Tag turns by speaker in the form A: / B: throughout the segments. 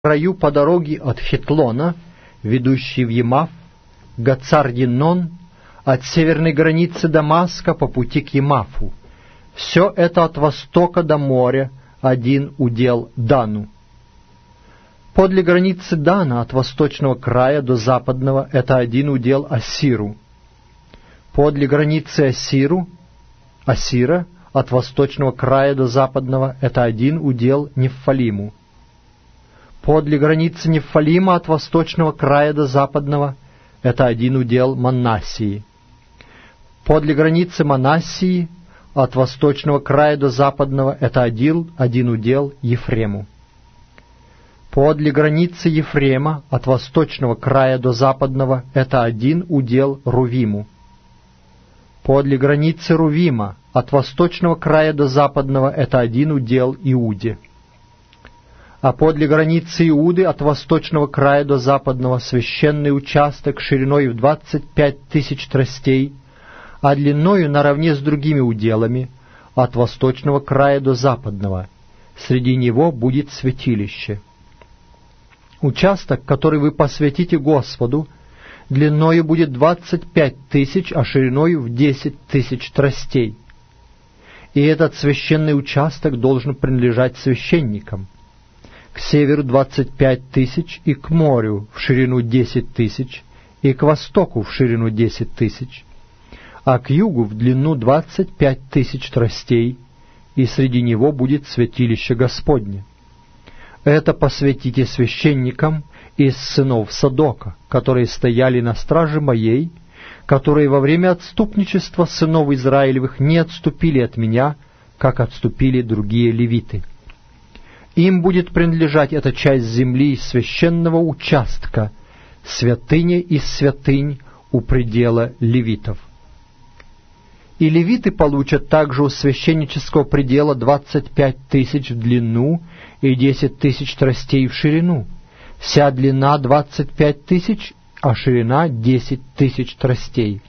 A: краю по дороге от Хетлона, ведущей в Емав, Гацар-Еннон, от северной границы Дамаска по пути к Емафу. Все это от востока до моря, один удел Дану. Подле границы Дана от восточного края до западного это один удел Ассиру. Подле границы Ассира от восточного края до западного это один удел Нефалиму. Подле границы Нефалима от восточного края до западного это один удел Манассии. Подле границы Манассии от восточного края до западного это один удел Ефрему. Подле границы Ефрема от восточного края до западного это один удел Рувиму. Подле границы Рувима от восточного края до западного это один удел Иуде. А подле границы Иуды от восточного края до западного священный участок шириной в 25 тысяч тростей, а длиною наравне с другими уделами от восточного края до западного. Среди него будет святилище. Участок, который вы посвятите Господу, длиною будет 25 тысяч, а шириною в 10 тысяч тростей. И этот священный участок должен принадлежать священникам. К северу 25 тысяч, и к морю в ширину 10 тысяч, и к востоку в ширину 10 тысяч, а к югу в длину 25 тысяч тростей, и среди него будет святилище Господне. Это посвятите священникам из сынов Садока, которые стояли на страже моей, которые во время отступничества сынов Израилевых не отступили от меня, как отступили другие левиты. Им будет принадлежать эта часть земли священного участка, святыня из святынь у предела левитов. И левиты получат также у священнического предела 25 тысяч в длину и 10 тысяч тростей в ширину. Вся длина 25 тысяч, а ширина 10 тысяч тростей.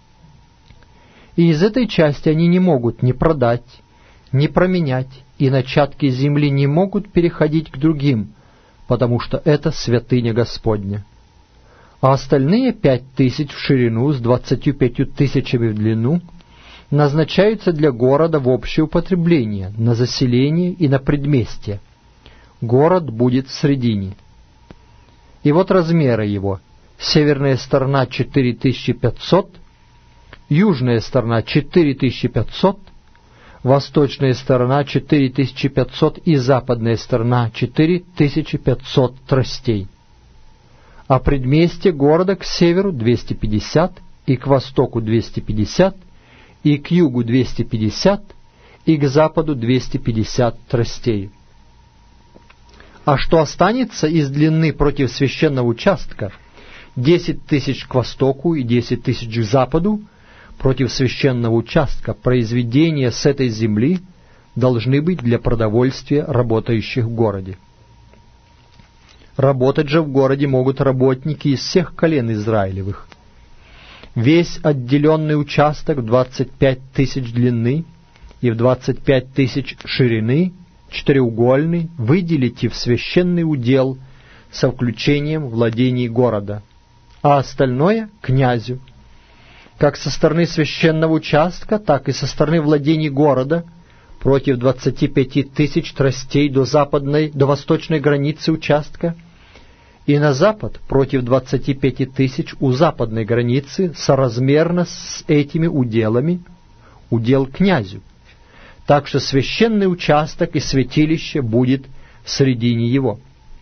A: И из этой части они не могут ни продать, ни променять, и начатки земли не могут переходить к другим, потому что это святыня Господня. А остальные 5 тысяч в ширину с 25 тысячами в длину назначаются для города в общее употребление, на заселение и на предместье. Город будет в средине. И вот размеры его. Северная сторона 4500, южная сторона 4500, восточная сторона 4500 и западная сторона 4500 тростей. А предместье города к северу 250, и к востоку 250, и к югу 250, и к западу 250 тростей. А что останется из длины против священного участка, 10 тысяч к востоку и 10 тысяч к западу, против священного участка, произведения с этой земли должны быть для продовольствия работающих в городе. Работать же в городе могут работники из всех колен Израилевых. Весь отделенный участок в 25 тысяч длины и в 25 тысяч ширины, четыреугольный, выделите в священный удел со включением владений города, а остальное — князю, как со стороны священного участка, так и со стороны владений города, против 25 тысяч тростей до восточной границы участка, и на запад против 25 тысяч у западной границы, соразмерно с этими уделами, удел князю. Так что священный участок и святилище будет в середине его.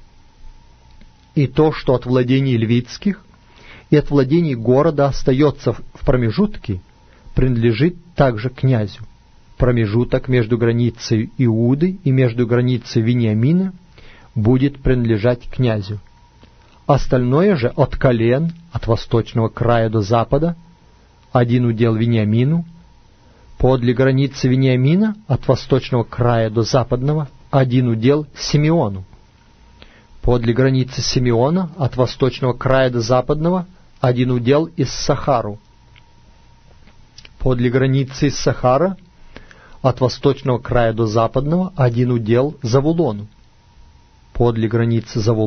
A: И то, что от владений левитских и от владений города остается в промежутке, принадлежит также князю. Промежуток между границей Иуды и между границей Вениамина будет принадлежать князю. Остальное же от колен, от восточного края до запада, один удел Вениамину, подле границы Вениамина, от восточного края до западного, один удел Симеону. Подле границы Симеона, от восточного края до западного, один удел Иссахару. Подле границы Иссахара, от восточного края до западного, один удел Завулону. подле границы Заволжья.